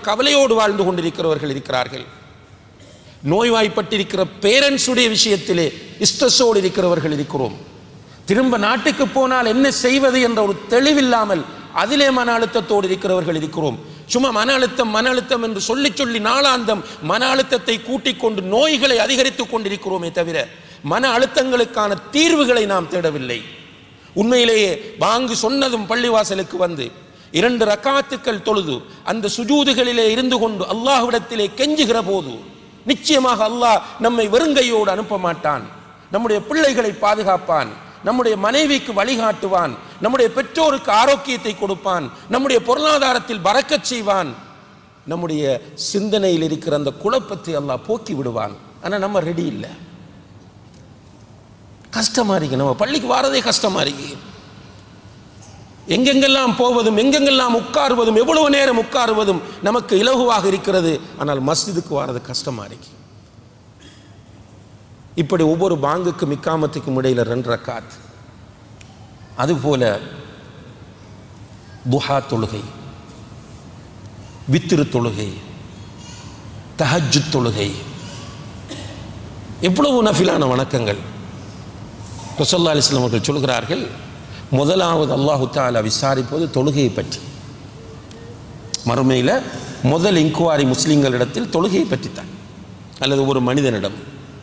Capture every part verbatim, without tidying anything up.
கவலையோடு வாழ்ந்து கொண்டிருக்கிறவர்கள் இருக்கிறார்கள். நோய்வாய்ப்பட்டிருக்கிற பேரண்ட்ஸுடைய விஷயத்திலே ஸ்ட்ரெஸ்ஸோடு இருக்கிறவர்கள் இருக்கிறோம். திரும்ப நாட்டுக்கு போனால் என்ன செய்வது என்ற ஒரு தெளிவில்லாமல் அதிலே மன அழுத்தத்தோடு இருக்கிறவர்கள் இருக்கிறோம். சும்மா மன அழுத்தம் மன அழுத்தம் என்று சொல்லி சொல்லி நாளாந்தம் மன அழுத்தத்தை கூட்டிக் கொண்டு நோய்களை அதிகரித்துக் கொண்டிருக்கிறோமே தவிர மன அழுத்தங்களுக்கான தீர்வுகளை நாம் தேடவில்லை. உண்மையிலேயே பாங்கு சொன்னதும் பள்ளிவாசலுக்கு வந்து இரண்டு ரக்காத்துக்கள் தொழுது அந்த சுஜூதுகளிலே இருந்து கொண்டு அல்லாஹ்விடத்திலே கெஞ்சுகிற போது நிச்சயமாக அல்லாஹ் நம்மை வெறுங்கையோடு அனுப்ப மாட்டான். நம்முடைய பிள்ளைகளை பாதுகாப்பான், நம்முடைய மனைவிக்கு வழிகாட்டுவான், நம்முடைய பெற்றோருக்கு ஆரோக்கியத்தை கொடுப்பான், நம்முடைய பொருளாதாரத்தில் பறக்கச் செய்வான், நம்முடைய சிந்தனையில் இருக்கிற அந்த குழப்பத்தை அல்லாஹ் போக்கி விடுவான். ஆனால் நம்ம ரெடி இல்லை. கஷ்டமா இருக்கு, நம்ம பள்ளிக்கு வாரதே கஷ்டமா இருக்கு. எங்கெங்கெல்லாம் போவதும் எங்கெங்கெல்லாம் உட்காருவதும் எவ்வளவு நேரம் உட்காருவதும் நமக்கு இலகுவாக இருக்கிறது. ஆனால் மஸ்ஜிதுக்கு வாரது கஷ்டமா இருக்கு. இப்படி ஒவ்வொரு பாங்குக்கும் இக்காமத்துக்கும் இடையில ரெண்டு ரக்காத். அதுபோல துஹா தொழுகை, வித்திரு தொழுகை, தஹஜ்ஜுத் தொழுகை, எவ்வளவு நஃபிலான வணக்கங்கள். ரசூலுல்லாஹி அலைஹி வஸல்லம் அவர்கள் சொல்கிறார்கள், முதலாவது அல்லாஹு தஆலா விசாரிப்பது தொழுகையை பற்றி. மறுமையில் முதல் இன்குவாரி முஸ்லிம்களிடத்தில் தொழுகையை பற்றித்தான், அல்லது ஒரு மனிதனிடம்.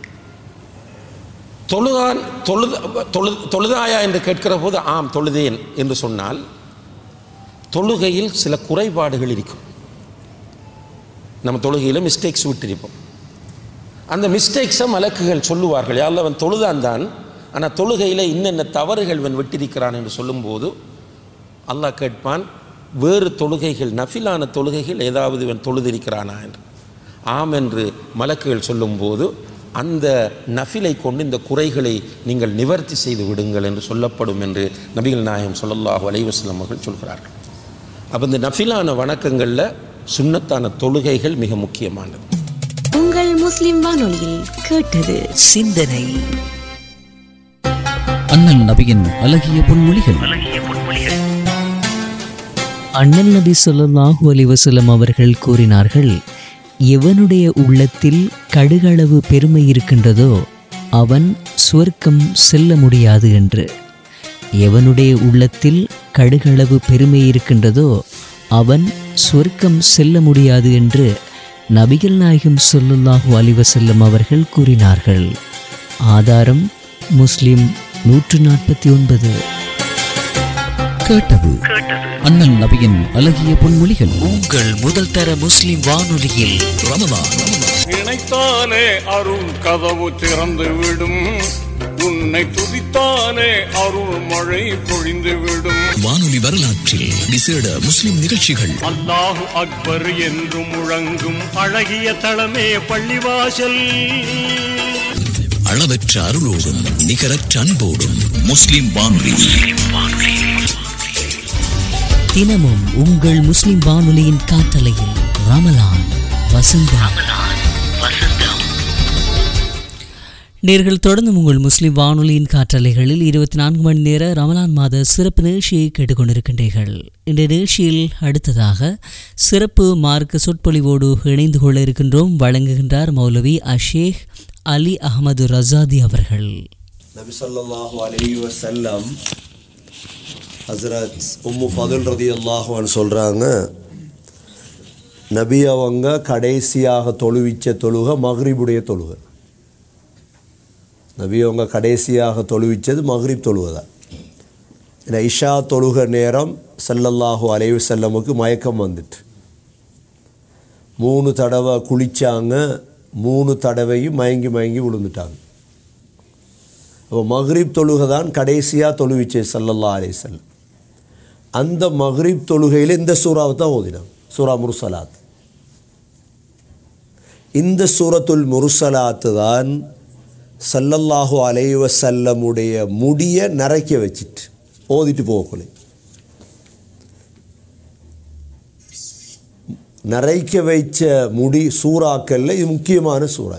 தொழுதான் தொழு தொழு தொழுதாயா என்று கேட்கிற போது ஆம் தொழுதேன் என்று சொன்னால் தொழுகையில் சில குறைபாடுகள் இருக்கும். நம்ம தொழுகையில் மிஸ்டேக்ஸ் விட்டிருப்போம். அந்த மிஸ்டேக்ஸை மலக்குகள் சொல்லுவார்கள், யாரில் அவன் தொழுதான் தான், ஆனால் தொழுகையில் இன்னென்ன தவறுகள் இவன் விட்டிருக்கிறான் என்று சொல்லும்போது அல்லாஹ் கேட்பான், வேறு தொழுகைகள் நஃபிலான தொழுகைகள் ஏதாவது இவன் தொழுதிருக்கிறானா என்று. ஆம் என்று மலக்குகள் சொல்லும்போது அந்த நஃபிலை கொண்டு இந்த குறைகளை நீங்கள் நிவர்த்தி செய்து விடுங்கள் என்று சொல்லப்படும் என்று நபிகள் நாயகம் ஸல்லல்லாஹு அலைஹி வஸல்லம் அவர்கள் சொல்கிறார்கள். அப்போ இந்த நஃபிலான வணக்கங்களில் சுன்னத்தான தொழுகைகள் மிக முக்கியமானது. உங்கள் முஸ்லிம் வானொலியில் கேட்டது சிந்தனை. அண்ணல் நபியின் அழகிய பொன்மொழிகள். அண்ணல் நபி ஸல்லல்லாஹு அலைஹி வஸல்லம் அவர்கள் கூறினார்கள், எவனுடைய உள்ளத்தில் கடுகளவு பெருமை இருக்கின்றதோ அவன் சுவர்க்கம் செல்ல முடியாது என்று. எவனுடைய உள்ளத்தில் கடுகளவு பெருமை இருக்கின்றதோ அவன் சுவர்க்கம் செல்ல முடியாது என்று நபிகள் நாயகம் ஸல்லல்லாஹு அலைஹி வஸல்லம் அவர்கள் கூறினார்கள். ஆதாரம் முஸ்லிம் நூற்று நாற்பத்தி ஒன்பது. கேட்டது அண்ணல் நபியின் அழகிய பொன்மொழிகள். உங்கள் முதல் தர முஸ்லிம் வானொலியில் ரமலான். நினைத்தாலே அருள் கதவு திறந்து விடும், உன்னை துதித்தாலே அருள் மழை பொழிந்து விடும். வானொலி வரலாற்றில் விசேட முஸ்லிம் நிகழ்ச்சிகள். அல்லாஹு அக்பர் என்று முழங்கும் அழகிய தளமே பள்ளிவாசல். அளவற்ற அருளோடும் நிகரற்ற அன்போடும் முஸ்லிம் வானொலி. தினமும் உங்கள் முஸ்லிம் வானொலியின் காற்றலையில் ரமலான் வசந்தம். நேர்கள் தொடர்ந்து உங்கள் முஸ்லிம் வானொலியின் காற்றலைகளில் இருபத்தி நான்கு மணி நேர ரமலான் மாத சிறப்பு நிகழ்ச்சியை கேட்டுக்கொண்டிருக்கின்றீர்கள். இந்த நிகழ்ச்சியில் அடுத்ததாக சிறப்பு மார்க்க சொற்பொழிவோடு இணைந்து கொள்ள இருக்கின்றோம். வழங்குகின்றார் மௌலவி அஷேக் அலி அஹமது ரசாதி அவர்கள். நபி ஸல்லல்லாஹு அலைஹி வஸல்லம் ஹஸ்ரத் உம்மு ஃபதுல் ரலியல்லாஹு அன்ஹா சொல்கிறாங்க, நபி அவங்க கடைசியாக தொழுவிச்ச தொழுகை மக்ரிபுடைய தொழுகை. நபி அவங்க கடைசியாக தொழுவிச்சது மக்ரிப் தொழுகை தான். ஏன்னா இஷா தொழுகை நேரம் ஸல்லல்லாஹு அலைஹி வஸல்லமுக்கு மயக்கம் வந்துட்டு மூணு தடவை குளித்தாங்க, மூணு தடவையும் மயங்கி மயங்கி விழுந்துட்டாங்க. அப்போ மக்ரிப் தொழுகை தான் கடைசியாக தொழுவிச்சே ஸல்லல்லாஹு அலைஹி வஸல்லம். அந்த மக்ரிப் தொழுகையில் இந்த சூறாவை தான் ஓதினாங்க, சூரா முர்சலாத். இந்த சூரத்துல் முர்சலாத்து தான் ஸல்லல்லாஹு அலைஹி வஸல்லமுடைய முடியை நரைக்க வச்சிட்டு ஓதிட்டு போகக்குள்ளே நரைக்க வைச்ச முடி சூறாக்கல்ல இது முக்கியமான சூறா.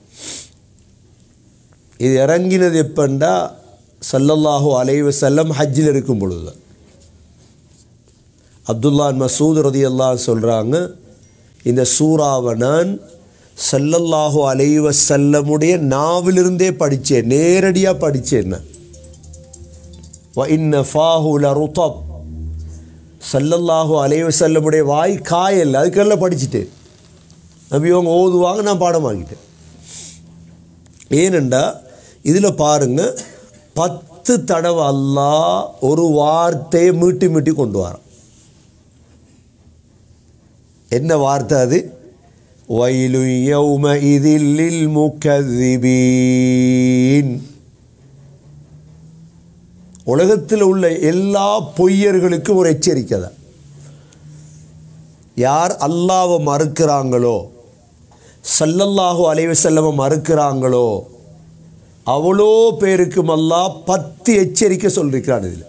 இது இறங்கினது எப்பண்டா ஸல்லல்லாஹு அலைஹி வஸல்லம் ஹஜ்ஜில் இருக்கும் பொழுது. அப்துல்லா மசூத் ரலியல்லாஹு சொல்கிறாங்க, இந்த சூறாவை நான் ஸல்லல்லாஹு அலைஹி வஸல்லமுடைய நாவிலிருந்தே படித்தேன், நேரடியாக படித்தேன். நான் வ இன்ன ஃபாஹு லருதப், ஸல்லல்லாஹு அலைஹி வஸல்லமுடைய வாய் காயல், அதுக்கெல்லாம் படிச்சுட்டேன். நபி அவங்க ஓதுவாங்க, நான் பாடமாக்கிட்டேன். ஏனெண்டா இதில் பாருங்கள், பத்து தடவை அல்லாஹ் ஒரு வார்த்தையை மீட்டி மீட்டி கொண்டு வரான். என்ன வார்த்தை அது? வயலு யௌமஇதில் லில் முகذிபீன். உலகத்தில் உள்ள எல்லா பொய்யர்களுக்கும் ஒரு எச்சரிக்கை தான். யார் அல்லாஹ்வை மறுக்கிறாங்களோ, ஸல்லல்லாஹு அலைஹி வஸல்லம் மறுக்கிறாங்களோ, அவ்வளோ பேருக்கும் அல்லாஹ் பத்து எச்சரிக்கை சொல்லியிருக்கிறான். இதில்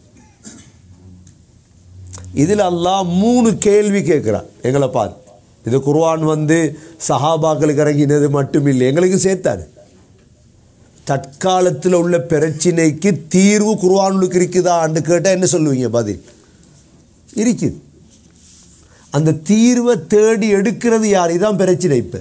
இதில் அல்லாஹ் மூணு கேள்வி கேட்குறான் எங்களை பார்த்து. இது குர்ஆன் வந்து சஹாபாக்களுக்கு இறங்கினது மட்டும் இல்லை, எங்களுக்கு சேர்த்தாரு. தற்காலத்தில் உள்ள பிரச்சினைக்கு தீர்வு குர்ஆனுக்கு இருக்குதான்னு கேட்டால் என்ன சொல்லுவீங்க? பதில் இருக்குது. அந்த தீர்வை தேடி எடுக்கிறது யார்? இதுதான் பிரச்சனை. இப்போ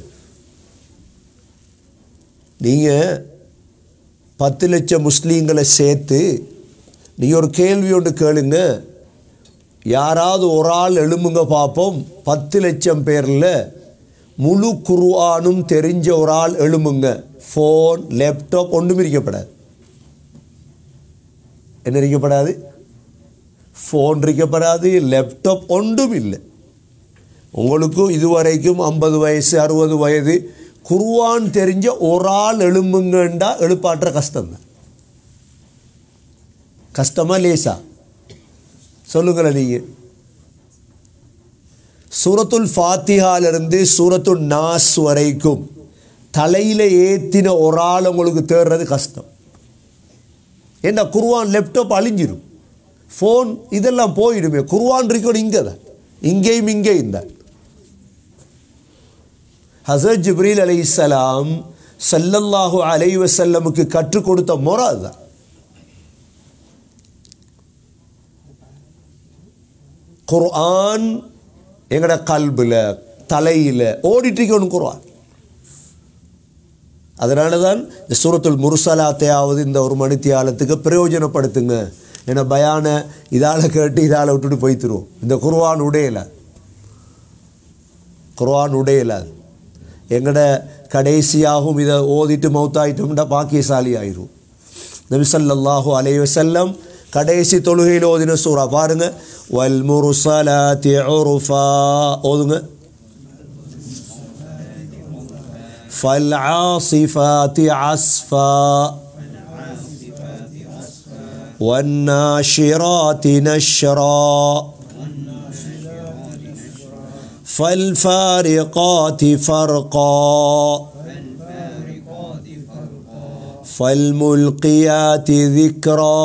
நீங்கள் பத்து லட்சம் முஸ்லீம்களை சேர்த்து நீங்கள் ஒரு கேள்வி ஒன்று கேளுங்க, யாராவது ஒரு ஆள் எழும்புங்க பார்ப்போம். பத்து லட்சம் பேரில் முழு குர்ஆனும் தெரிஞ்ச ஒரு ஆள் எழும்புங்க. ஃபோன், லேப்டாப் ஒன்றும் இருக்கப்படாது. என்ன இருக்கப்படாது? ஃபோன் இருக்கப்படாது, லேப்டாப் ஒன்றும் இல்லை. உங்களுக்கும் இதுவரைக்கும் ஐம்பது வயசு அறுபது வயது குர்ஆன் தெரிஞ்ச ஒரு ஆள் எழும்புங்கண்டா எழுப்பாற்ற கஷ்டம்தான். கஷ்டமா லேசா? சொல்லுங்களேன். நீங்கள் சூரத்துல் ஃபாத்திஹாலிருந்து சூரத்துல் நாஸ் வரைக்கும் தலையில் ஏற்றின ஒரு ஆள் உங்களுக்கு தேடுறது கஷ்டம். ஏன்னா குர்ஆன் லேப்டாப் அழிஞ்சிடும், ஃபோன் இதெல்லாம் போயிடுமே. குர்ஆன் இருக்கணும் இங்கே தான், இங்கேயும் இங்கேயும் தான். ஹஸரத் ஜிப்ரீல் அலைஹிஸ்ஸலாம் ஸல்லல்லாஹு அலைஹி வஸல்லமுக்கு கற்றுக் கொடுத்த முறை அதுதான். குர்ஆன் எங்கட கல்பில் தலையில் ஓடிட்டுருக்கணும் குர்ஆன். அதனால தான் இந்த சூரத்துல் முர்சலாத்தையாவது இந்த ஒரு மணித்தியாலத்துக்கு பிரயோஜனப்படுத்துங்க. ஏன்னா பயான இதால் கேட்டு இதால் விட்டுட்டு போய்த்துருவோம். இந்த குர்ஆன் உடையல, குர்ஆன் உடையல. எங்கட கடைசியாகவும் இதை ஓதிட்டு மௌத்தாயிட்டோம்னா பாக்கியசாலி ஆயிரும். நபி ஸல்லல்லாஹு அலைஹி வஸல்லம் கடைசி தொழுகையில் ஓதின சூறா பாருங்க. வல் முர்சலாத்தி உர்ஃபா ஓதுங்க. ஃபல் ஆஸிஃபாத்தி அஸ்ஃபா வன் நாஷிராத்தி நஷ்ரா ஃபல் ஃபாரிகாத்தி ஃபர்கா ஃபல் முல்கியாத்தி ذிக்ரா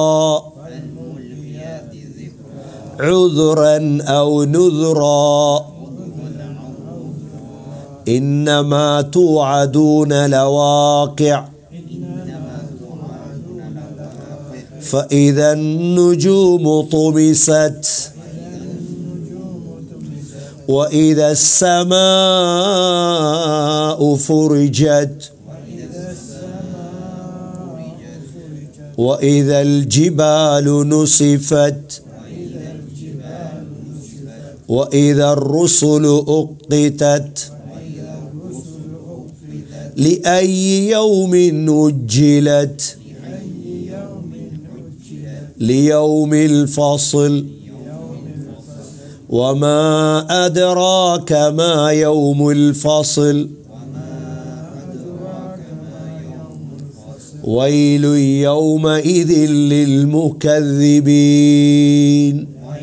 عذرا أو نذرا إنما توعدون لواقع فإذا النجوم طمست وإذا السماء فرجت وإذا الجبال نصفت وإذا الرسل أقتت لأي يوم أجلت ليوم الفصل وما أدراك ما يوم الفصل ويل يومئذ للمكذبين.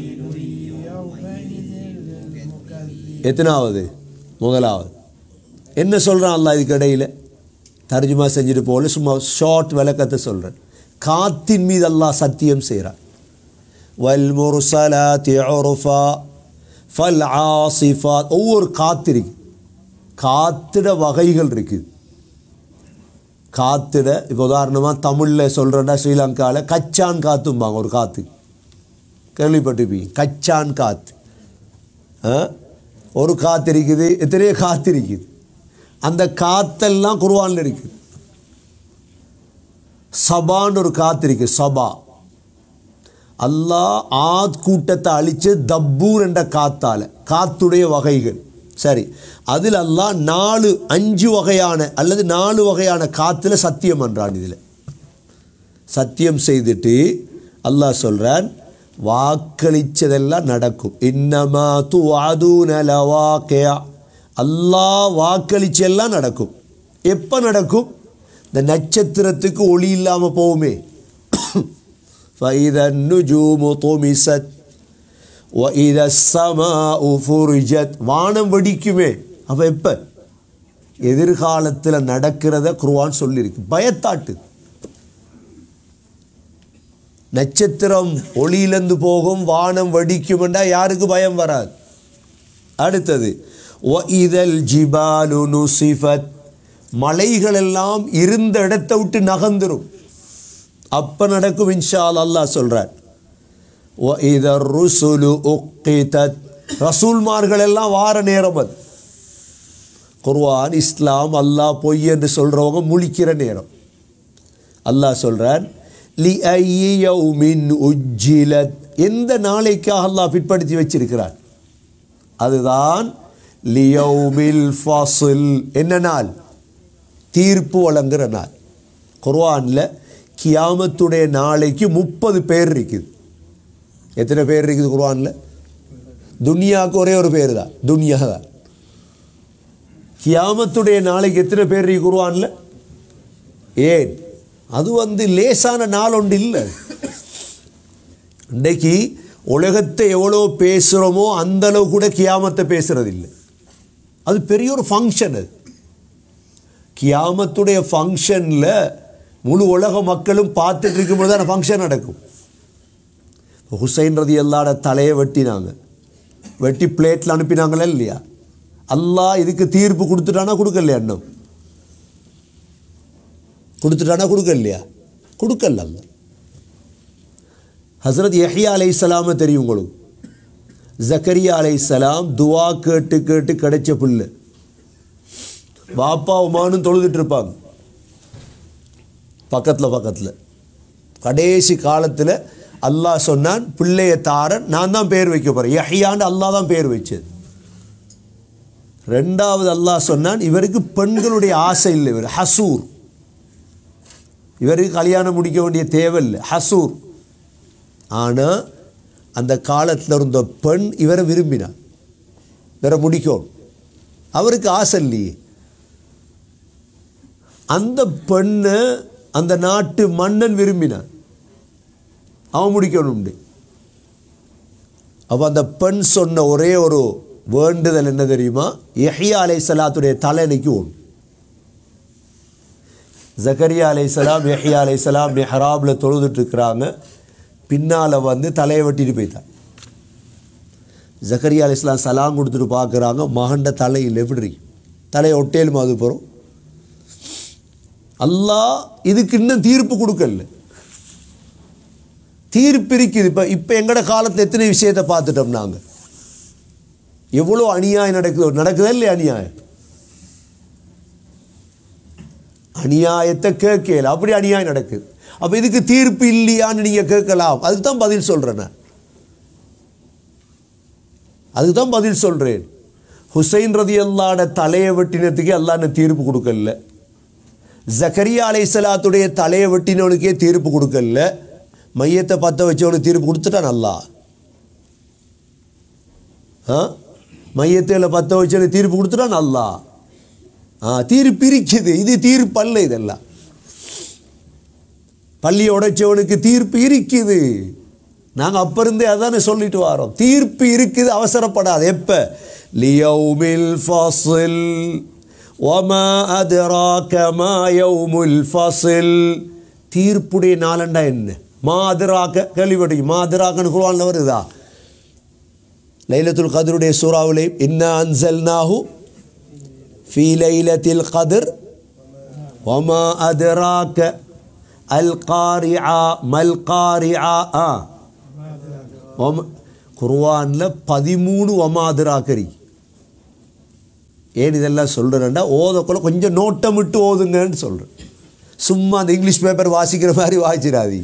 எத்தனாவது? முதலாவது. என்ன சொல்கிறான் அல்லாஹ் இதுக்கு இடையில்? தர்ஜுமா செஞ்சுட்டு போல சும்மா ஷார்ட் விளக்கத்தை சொல்கிறேன். காத்தின் மீது அல்லாஹ் சத்தியம் செய்கிறான். வல் முர்சலாத்தி உர்ஃபா ஃபல் ஆஸிஃபாத். ஒவ்வொரு காத்து இருக்கு, காத்திட வகைகள் இருக்குது. காத்திட இப்போ உதாரணமாக தமிழில் சொல்கிறேன்னா ஸ்ரீலங்காவில் கச்சான் காத்தும்பாங்க. ஒரு காற்று கேள்விப்பட்டிருப்பீங்க, கச்சான் காற்று. ஒரு காற்று இருக்குது, எத்தனையோ காற்று இருக்குது. அந்த காற்றெல்லாம் குர்ஆனில் இருக்குது. சபான்னு ஒரு காற்று இருக்குது. சபா அல்லாஹ் ஆத் கூட்டத்தை அழிச்சு தப்பூர் என்ற காத்தால், காத்துடைய வகைகள். சரி, அதில் அல்லாஹ் நாலு அஞ்சு வகையான அல்லது நாலு வகையான காற்றுல சத்தியம் என்றான். இதில் சத்தியம் செய்துட்டு அல்லாஹ் சொல்கிறான், வாக்களிச்சதெல்லாம் நடக்கும். இன்னமா துஅதுன லவாகியா, அல்லாஹ் வாக்களிச்செல்லாம் நடக்கும். எப்போ நடக்கும்? இந்த நட்சத்திரத்துக்கு ஒளி இல்லாமல் போகுமே. فَإِذَا النُّجُومُ طُمِسَتْ وَإِذَا السَّمَاءُ فُرِجَتْ, வானம் வெடிக்குமே. அப்போ எப்போ? எதிர்காலத்தில் நடக்கிறத குர்ஆன் சொல்லியிருக்கு. பயத்தாட்டு. நட்சத்திரம் ஒளியிலிருந்து போகும், வானம் வெடிக்கும்டா யாருக்கு பயம் வராது. அடுத்தது வஇதல் ஜிபாலு நுசிஃபத், மலைகள் எல்லாம் இருந்த இடத்தை விட்டு நகர்ந்துரும். அப்ப நடக்கும் இன்ஷா அல்லாஹ். அல்லாஹ் சொல்றார் வஇதர் ருசுலு உக்கிதத், ரசூல்மார்கள் எல்லாம் வார நேரம். அது குர்ஆன், இஸ்லாம், அல்லாஹ் பொய் என்று சொல்றவங்க முழிக்கிற நேரம். அல்லாஹ் சொல்றார் லிஐயி யௌமின் உஜ்ஜிலத், எந்த நாளைக்காக அல்லாஹ் பிற்படுத்தி வச்சிருக்கிறார்? அதுதான் லியௌமில் ஃபாஸில், என்ன நாள்? தீர்ப்பு வழங்குற நாள். குர்ஆனில் கியாமத்துடைய நாளைக்கு முப்பது பேர் இருக்குது. எத்தனை பேர் இருக்குது குர்ஆனில்? துனியாவுக்கு ஒரே ஒரு பேர் தான், துனியா தான். கியாமத்துடைய நாளைக்கு எத்தனை பேர் இருக்கு குர்ஆனில்? ஏன்? அது வந்து லேசான நாள் ஒன்று இல்லை. இன்றைக்கு உலகத்தை எவ்வளோ பேசுகிறோமோ அந்த அளவு கூட கியாமத்தை பேசுறது இல்லை. அது பெரிய ஒரு ஃபங்க்ஷன். அது கியாமத்துடைய ஃபங்க்ஷனில் முழு உலக மக்களும் பார்த்துட்டு இருக்கும்போது தான் ஃபங்க்ஷன் நடக்கும். ஹுசைன் ரலியல்லாஹு அன்ஹு தலையை வெட்டினாங்க, வெட்டி பிளேட்டில் அனுப்பினாங்களா இல்லையா? அல்லாஹ் இதுக்கு தீர்ப்பு கொடுத்துட்டானா கொடுக்கலையா? இன்னும் கொடுத்துட்டானா கொடுக்கலையா? கொடுக்கல. அல்ல ஹசரத் யஹ்யா அலைஹிஸ்ஸலாம தெரியும் உங்களுக்கு. ஜக்கரியா அலைஹிஸ்ஸலாம் துவா கேட்டு கேட்டு கிடைச்ச புல்லு. பாப்பா உமானும் தொழுதுட்டு இருப்பாங்க பக்கத்தில் பக்கத்தில். கடைசி காலத்தில் அல்லாஹ் சொன்னான், பிள்ளைய தாரன் நான் தான் பேர் வைக்க போகிறேன். யஹ்யான்னு அல்லாஹ் தான் பேர் வச்சது. ரெண்டாவது அல்லாஹ் சொன்னான், இவருக்கு பெண்களுடைய ஆசை இல்லை, இவர் ஹசூர், இவருக்கு கல்யாணம் முடிக்க வேண்டிய தேவையில்லை, ஹசூர். ஆனால் அந்த காலத்தில் இருந்த பெண் இவரை விரும்பினார், இவரை முடிக்கும். அவருக்கு ஆசை இல்லையே. அந்த பெண்ணை அந்த நாட்டு மன்னன் விரும்பினான், அவன் முடிக்கணும். அப்போ அந்த பெண் சொன்ன ஒரே ஒரு வேண்டுதல் என்ன தெரியுமா? யஹ்யா அலைஹிஸ்ஸலாத்துடைய தலைக்கு ஒன்று. ஜக்கரியா அலைஹிஸ்ஸலாம் யஹ்யா அலைஹிஸ்ஸலாம் மிஹ்ராபில் தொழுதுட்டு இருக்கிறாங்க. பின்னால் வந்து தலையை வெட்டிட்டு போய்த்தான். ஜக்கரியா அலைஹிஸ்ஸலாம் சலாம் கொடுத்துட்டு பார்க்குறாங்க, மகண்ட தலையில் எப்படி தலையை ஒட்டேலும் அது போகிறோம். அல்லாஹ் இதுக்கு இன்னும் தீர்ப்பு கொடுக்கல. தீர்ப்பு இருக்குது. இப்போ இப்போ எங்கட காலத்தில் எத்தனை விஷயத்தை பார்த்துட்டோம் நாங்கள். எவ்வளோ அநியாயம் நடக்குது, நடக்குதா இல்லையா? அநியாயம் அநியாயத்தை கேட்கல, அப்படி அநியாயம் நடக்குது. அப்போ இதுக்கு தீர்ப்பு இல்லையான்னு நீங்கள் கேட்கலாம். அதுக்கு தான் பதில் சொல்கிறேன் நான், அதுக்கு தான் பதில் சொல்கிறேன். ஹுசைன் ரலியல்லாஹு அன்ஹு தலையை வெட்டினத்துக்கே அல்லாஹ் தீர்ப்பு கொடுக்கல. ஜக்கரியா அலைஹிஸ்ஸலாத்துடைய தலையை வெட்டினவனுக்கே தீர்ப்பு கொடுக்கல. மையத்தை பற்ற வச்சவனுக்கு தீர்ப்பு கொடுத்துட்டான் அல்லாஹ். ஆ மையத்தில் பற்ற வச்சவனுக்கு தீர்ப்பு கொடுத்துட்டான் அல்லாஹ். ஆ தீர்ப்பு இருக்குது. இது தீர்ப்பு அல்ல. இதெல்லாம் பள்ளி உடைச்சவனுக்கு தீர்ப்பு இருக்குது. நாங்கள் அப்போ இருந்தே அதானே சொல்லிட்டு வரோம். தீர்ப்பு இருக்குது, அவசரப்படாது. எப்போ? லியௌமில் ஃபாஸில் வமா அதராக மா யௌமுல் ஃபாஸில், தீர்ப்புடைய நாளண்டா என்ன? மா அதராக கேள்விப்பட்டீங்க? மா அதராகன்னு குர்ஆன்ல வருதா? லைலத்துல் கத்ருடைய சூறாவிலே இன்னா அன்ஸல்நாஹு ஃபீ லைலத்தில் கத்ர் வமா அதராக அல் காரிஆ மல் காரிஆ. குர்ஆனில் பதிமூணு வமா அதராக இருக்கு. ஏன் இதெல்லாம் சொல்கிறேன்னா ஓதக்குள்ள கொஞ்சம் நோட்டமிட்டு ஓதுங்கன்னு சொல்கிறேன். சும்மா அந்த இங்கிலீஷ் பேப்பர் வாசிக்கிற மாதிரி வாசிச்சிடாதீங்க.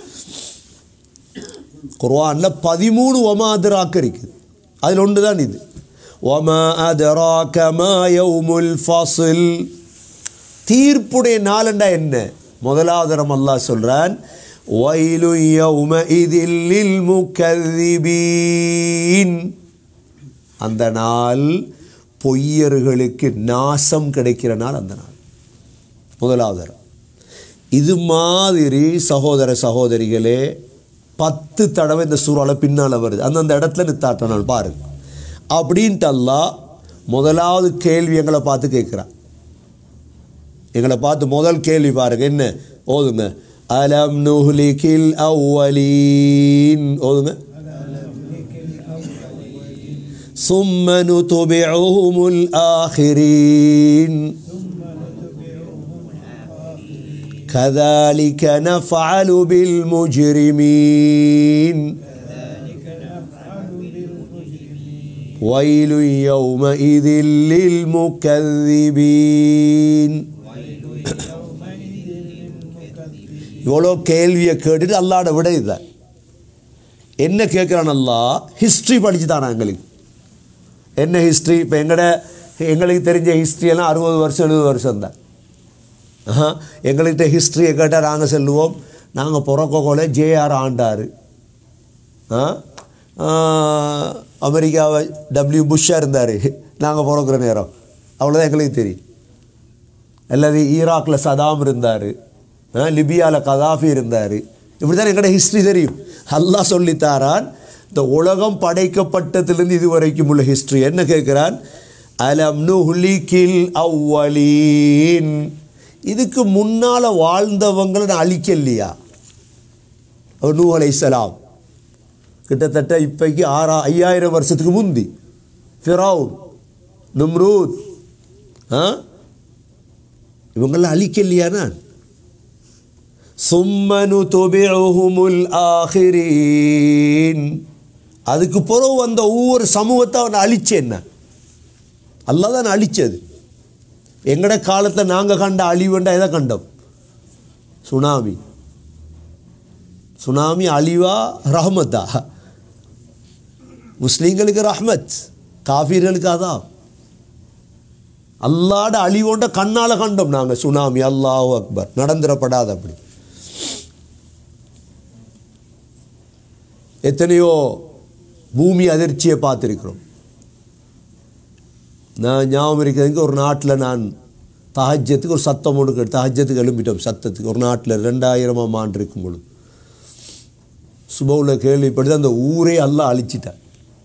குர்ஆனில் பதிமூணு ஒமா அதராக்க இருக்குது. அதில் ஒன்று தான் இது. ஒமா அதராக மா யௌமுல் ஃபஸ்ல். தீர்ப்புடைய நாளண்டா என்ன? முதலாவது தரம் அல்லாஹ் சொல்கிறான், வைலு யௌமஇதில் லில் முகذிபீன். அந்த நாள் பொய்யர்களுக்கு நாசம் கிடைக்கிற நாள் அந்த நாள். முதலாவது தரம். இது மாதிரி சகோதர சகோதரிகளே பத்து தடவை இந்த சூறாவில் பின்னால் வருது. அந்தந்த இடத்துல நித்தாட்ட நாள் பாருங்க. அப்படின்ட்டு அல்லாஹ் முதலாவது கேள்வி எங்களை பார்த்து கேட்குறான். எங்களை பார்த்து முதல் கேள்வி பாருங்க என்ன? ஓதுங்க. அலம் நுஹ்லிகில் அவ்வலீன். ஓதுங்க. ثم نتبعهم الآخرين كذلك نفعل بالمجرمين ويل يومئذ للمكذبين. இவ்வளோ கேள்வியை கேட்டுட்டு அல்லாட விட இதுதான். என்ன கேட்குறான் அல்லாஹ்? ஹிஸ்ட்ரி படிச்சு தானே எங்களுக்கு. என்ன ஹிஸ்ட்ரி? இப்போ எங்கட எங்களுக்கு தெரிஞ்ச ஹிஸ்ட்ரியெல்லாம் அறுபது வருஷம் எழுபது வருஷம் தான். எங்கள்கிட்ட ஹிஸ்ட்ரியை கேட்டால் நாங்கள் சொல்லுவோம், நாங்கள் பிறக்கோல ஜேஆர் ஆண்டார், அமெரிக்காவை டபிள்யூ புஷ்ஷாக இருந்தார் நாங்கள் பிறக்கிற நேரம். அவ்வளோதான் எங்களுக்கு தெரியும். அல்லது ஈராக்கில் சதாம் இருந்தார், லிபியாவில் கதாஃபி இருந்தார். இப்படி தான் எங்களோட ஹிஸ்ட்ரி தெரியும். அல்லாஹ் சொல்லித்தாரான் இந்த உலகம் படைக்கப்பட்டதிலிருந்து இது வரைக்கும் உள்ள ஹிஸ்ட்ரி. என்ன கேட்குறான்? அலம் நுஹ்லிகில் அவ்வலீன். இதுக்கு முன்னால் வாழ்ந்தவங்களை நான் அழிக்கலையா? நூஹ் அலைஹிஸ்ஸலாம் கிட்டத்தட்ட இப்போக்கு ஆறா ஐயாயிரம் வருஷத்துக்கு முந்தி ஃபிரௌன், நம்ரூத், ஆ இவங்களாம் அழிக்கலையா? நான் சும்ம நுதுபிஉஹுமுல் ஆகிரீன். அதுக்கு பிறகு வந்த ஒவ்வொரு சமூகத்தை அவனை அழிச்சேன். அல்லாஹ் தான் அழிச்சது. எங்கட காலத்தில் நாங்கள் கண்ட அழிவுண்டா எதை கண்டோம்? சுனாமி. சுனாமி அழிவா ரஹ்மத்தா? முஸ்லீம்களுக்கு ரஹ்மத், காஃபிர்களுக்கு அதான். அல்லாட அழிவோண்ட கண்ணால் கண்டோம் நாங்கள் சுனாமி. அல்லாஹு அக்பர். நடந்துடப்படாது அப்படி. எத்தனையோ பூமி அதிர்ச்சியை பார்த்துருக்கிறோம். நான் ஞாபகம் இருக்கிறதுக்கு ஒரு நாட்டில் நான் தஹஜ்ஜத்துக்கு ஒரு சத்தம் ஒன்று தஹஜ்ஜத்துக்கு எழும்பிட்டோம். சத்தத்துக்கு ஒரு நாட்டில் ரெண்டாயிரமாம் ஆண்டு இருக்கும் பொழுது சுபவில் கேள்விப்பட்டு அந்த ஊரே எல்லாம் அழிச்சிட்டேன்.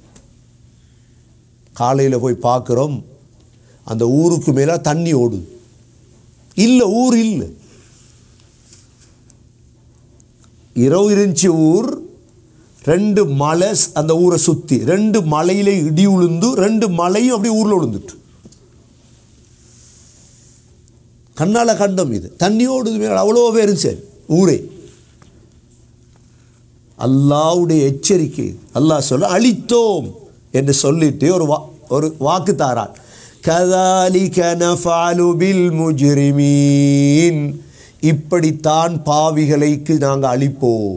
காலையில் போய் பார்க்குறோம், அந்த ஊருக்கு மேலே தண்ணி ஓடுது. இல்லை, ஊர் இல்லை. இரவு இருந்துச்சு ஊர். ரெண்டு மலை அந்த ஊரை சுற்றி, ரெண்டு மலையில இடி உளுந்து, ரெண்டு மலையும் அப்படியே ஊரில் விழுந்துட்டு கண்ணால் கண்டம். இது தண்ணி ஓடுது மேலே, அவ்வளோ பேரும் சரி ஊரே. அல்லாஹ்வுடைய எச்சரிக்கை. அல்லாஹ் சொல்ல அழித்தோம் என்று சொல்லிட்டு ஒரு வா ஒரு வாக்கு தாரான். கதாலிக நஃபஅலு பில் முஜ்ரிமீன். இப்படித்தான் பாவிகளுக்கு நாங்கள் அழிப்போம்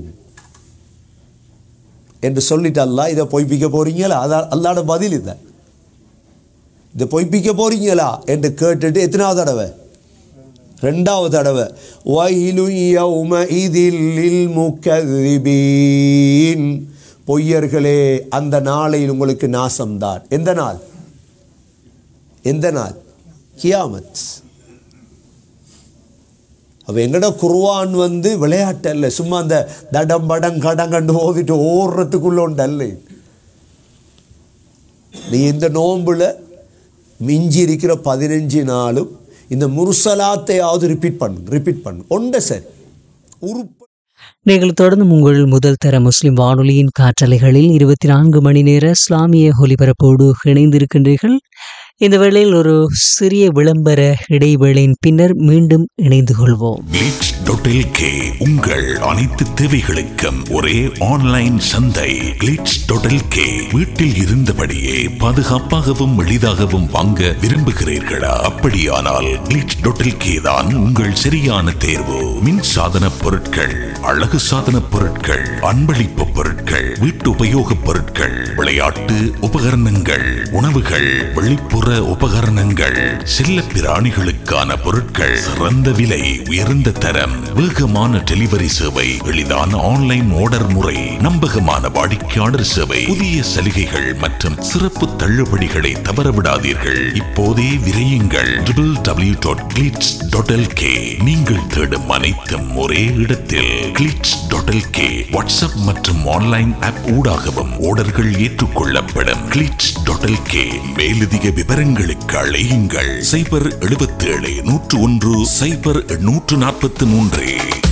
என்று சொல்லிட்டு அல்லாஹ் இதை பொய்ப்பிக்க போறீங்களா? அதான் அல்லாஹ்வோட பதில். இதை இதை பொய்ப்பிக்க போறீங்களா என்று கேட்டுட்டு எத்தனாவது தடவை? ரெண்டாவது தடவை. வைலு யௌமஇதில் லில் முகذிபீன். பொய்யர்களே, அந்த நாளையில் உங்களுக்கு நாசம்தான். எந்த நாள்? எந்த நாள்? கியாமத். அவ எங்கட குர்ஆன் வந்து விளையாட்டு அல்ல, சும்மா அந்த தடம் படம் கடங்கண்டு ஓதிட்டு ஓடுறதுக்குள்ள உண்டு அல்ல. நீ இந்த நோம்புல மிஞ்சி இருக்கிற பதினஞ்சு நாளும் இந்த முர்சலாத்தையாவது ரிப்பீட் பண்ணு ரிப்பீட் பண்ணு ஒன்றை சரி உறுப்பு. நீங்கள் தொடர்ந்து உங்கள் முதல் தர முஸ்லிம் வானொலியின் காற்றலைகளில் இருபத்தி நான்கு மணி நேர இஸ்லாமிய ஒலிபரப்போடு இணைந்திருக்கின்றீர்கள். இந்த வேளையில் ஒரு சிறிய விளம்பர இடைவேளையின் பின்னர் மீண்டும் இணைந்து கொள்வோம். கிளிட்ஸ் டாட் எல்கே உங்கள் அனைத்து தேவைகளுக்கும் ஒரே ஆன்லைன் சந்தை. கிளிட்ஸ் டாட் எல்கே வீட்டில் இருந்தபடியே பாதுகாப்பாகவும் எளிதாகவும் வாங்க விரும்புகிறீர்களா? அப்படியானால் கிளிட்ஸ் டாட் எல்கே தான் உங்கள் சரியான தேர்வு. மின் சாதன பொருட்கள், அழகு சாதன பொருட்கள், அன்பளிப்பு பொருட்கள், வீட்டு உபயோக பொருட்கள், விளையாட்டு உபகரணங்கள், உணவுகள், வெளிப்புற உபகரணங்கள், செல்ல பிராணிகளுக்கான பொருட்கள், சிறந்த விலை, உயர்ந்த தரம், வேகமான டெலிவரி சேவை, எளிதான ஆன்லைன் ஆர்டர் முறை, நம்பகமான வாடிக்கையாளர் சேவை, புதிய சலுகைகள் மற்றும் சிறப்பு தள்ளுபடிகளை தவறவிடாதீர்கள். இப்போதே விரையுங்கள் W W W dot glitz dot LK. நீங்கள் தேடும் அனைத்தும் ஒரே இடத்தில். கிளிட்ஸ் டாட் எல்கே வாட்ஸ்அப் மற்றும் ஆன்லைன் ஆப் ஊடாகவும் ஆர்டர்கள் ஏற்றுக்கொள்ளப்படும். Glitz dot LK. மேலதிக விவரங்களுக்கு அழையுங்கள் சைபர் எழுபத்தி ஏழு நூற்று ஒன்று சைபர் நூற்று நாற்பத்தி மூன்று.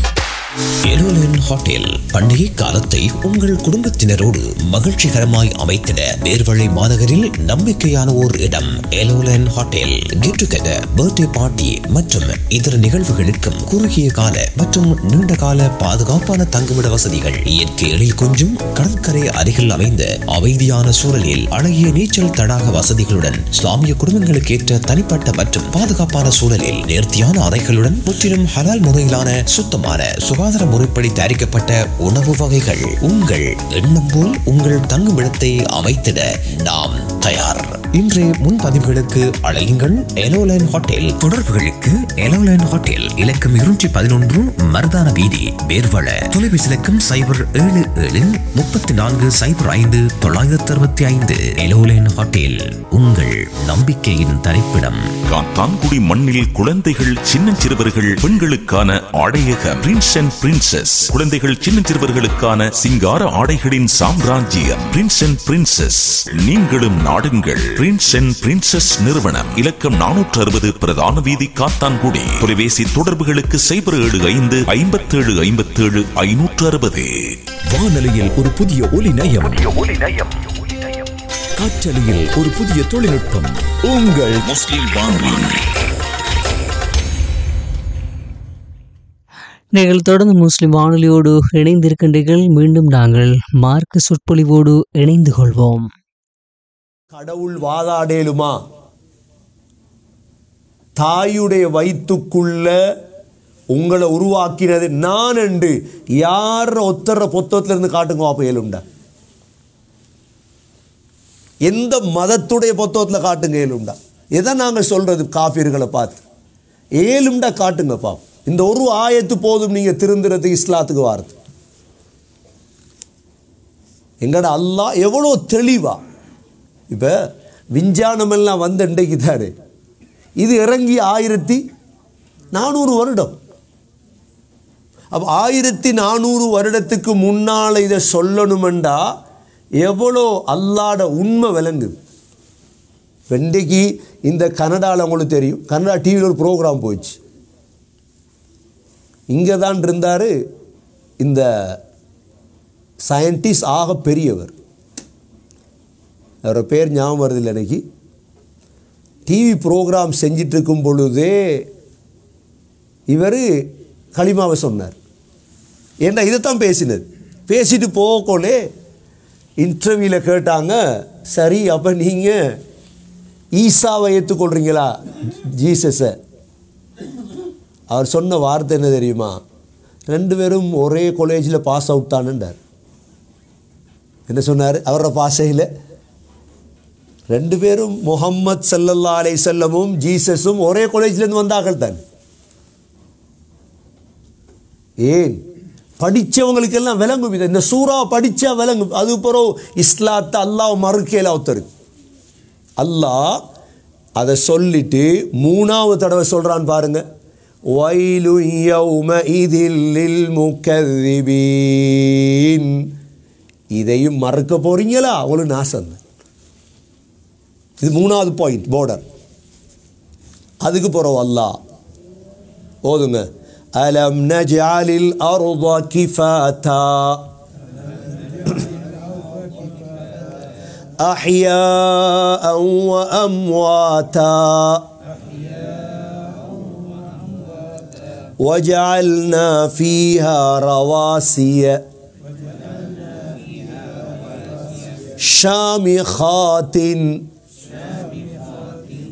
எலோலன் ஹோட்டல் பண்டிகை காலத்தை உங்கள் குடும்பத்தினரோடு மகிழ்ச்சிகரமாய் அமைத்திட பேர்வழி மாநகரில் நம்பிக்கையான ஓர் இடம். எலோலன் hotel get together, birthday party மற்றும் இதர நிகழ்வுகளுக்கும் குறுகிய கால மற்றும் நீண்ட கால பாதுகாப்பான தங்குமிட வசதிகள், இயற்கை எழில் கொஞ்சும் கடற்கரை அருகில் அமைந்த அமைதியான சூழலில் அழகிய நீச்சல் தடாக வசதிகளுடன், இஸ்லாமிய குடும்பங்களுக்கு ஏற்ற தனிப்பட்ட மற்றும் பாதுகாப்பான சூழலில் நேர்த்தியான அறைகளுடன், முற்றிலும் ஹலால் முறையிலான சுத்தமான சுகாதார முறைப்படி தயாரிக்கப்பட்ட உணவு வகைகள். உங்கள் எண்ணம் போல் உங்கள் தங்குமிடத்தை அமைத்திட நாம் தயார். இன்றைய முன்பதிவுகளுக்கு அழையுங்கள் எலோலைன் ஹோட்டல். தொடர்புகளுக்கு எலோலைன் ஹோட்டல் இலக்கம் இருநூற்றி பதினொன்று மருதான வீதி, பேர்வள. தொலைபேசி இலக்கம் சைபர் ஏழு ஏழு முப்பத்தி நான்கு சைபர் ஐந்து தொள்ளாயிரத்தி அறுபத்தி ஐந்து. எலோலைன் ஹோட்டல் உங்கள் நம்பிக்கையின் தரிப்பிடம். காத்தான்குடி மண்ணில் குழந்தைகள், சின்னஞ்சிறுவர்கள், பெண்களுக்கான ஆடையகம் பிரின்ஸ் அண்ட் பிரின்சஸ். குழந்தைகள், சின்னஞ்சிறுவர்களுக்கான சிங்கார ஆடைகளின் சாம்ராஜ்யம் பிரின்ஸ் அண்ட் பிரின்சஸ். நீங்களும் நாடுங்கள் பிரின்ஸ் அண்ட் பிரின்சஸ் நிறுவனம். இலக்கம் நானூற்று அறுபது பிரதான வீதி, காத்தான்குடி. தொலைபேசி தொடர்புகளுக்கு சைபர் ஏழு ஐந்து ஐம்பத்தி ஏழு ஐம்பத்தி ஏழு ஐநூற்று அறுபது. வானொலியில் ஒரு புதிய ஒலி நயம், காற்றலையில் ஒரு புதிய தொழில்நுட்பம். உங்கள் முஸ்லிம் வானொலி. நீங்கள் தொடர்ந்து முஸ்லிம் வானொலியோடு இணைந்திருக்கின்றீர்கள். மீண்டும் நாங்கள் மார்க்க சொற்பொழிவோடு இணைந்து கொள்வோம். கடவுள் வாதாடேலுமா? தாயுடைய வயிற்றுக்குள்ள உங்களை உருவாக்கினது நான் என்று யார் ஒத்தர பொத்தத்துல இருந்து காட்டுங்க அப்ப ஏழுண்டா? எந்த மதத்துடைய பொத்தத்துல காட்டுங்க ஏழுண்டா? எதை நாங்கள் சொல்றது காஃபிர்களை பார்த்து? ஏழுண்டா காட்டுங்கப்பா. இந்த ஒரு ஆயத்து போதும் நீங்க திருந்துறதுக்கு, இஸ்லாத்துக்கு வார்த்தை. எங்கட அல்லாஹ் எவ்வளோ தெளிவா. இப்போ விஞ்ஞானமெல்லாம் வந்து இன்றைக்கு தாரு, இது இறங்கி ஆயிரத்தி நானூறு வருடம். அப்போ ஆயிரத்தி நானூறு வருடத்துக்கு முன்னால் இதை சொல்லணுமெண்டா எவ்வளோ அல்லாட உண்மை விளங்குது. இன்றைக்கு இந்த கனடாவில் உங்களுக்கு தெரியும், கனடா டிவியில் ஒரு ப்ரோக்ராம் போயிடுச்சு. இங்கே தான் இருந்தார் இந்த சயின்டிஸ்ட், ஆக பெரியவர். அவரோட பேர் ஞாபகம் வருதில்லை எனக்கு. டிவி ப்ரோக்ராம் செஞ்சிட்டு இருக்கும் பொழுதே இவர் களிமாவை சொன்னார். ஏன்னா இதைத்தான் பேசினது. பேசிட்டு போகக்கோலே இன்டர்வியூவில் கேட்டாங்க, சரி அப்போ நீங்கள் ஈசாவை ஏற்றுக்கொள்கிறீங்களா, ஜீசஸை? அவர் சொன்ன வார்த்தை என்ன தெரியுமா? ரெண்டு பேரும் ஒரே காலேஜில் பாஸ் அவுட் தானுன்றார். என்ன சொன்னார்? அவரோட பாஷையில் ரெண்டு பேரும் முஹம்மத் ஸல்லல்லாஹு அலைஹி வஸல்லமும் ஜீசஸும் ஒரே காலேஜ்லேருந்து வந்தார்கள் தான். ஏன்? படித்தவங்களுக்கெல்லாம் விளங்கும். இது இந்த சூறா படித்தா விளங்கும். அது பிறகு இஸ்லாத்தை அல்லாஹ் மறுக்கையில் ஒருத்தருக்கு அல்லாஹ் அதை சொல்லிட்டு மூணாவது தடவை சொல்கிறான் பாருங்க, வயலு யௌமஇதில் லில் முகذிபீன். இதையும் மறக்க போறீங்களா? அவங்களுக்கு நாசம். இது மூணாவது பாயிண்ட், பார்டர். அதுக்கு பிறகு அல்லாஹ் ஓதுங்க, அலம் நஜ்அலில் அர்த கிஃபாதா أحياء وأمواتا وجعلنا فيها رواسي شامخات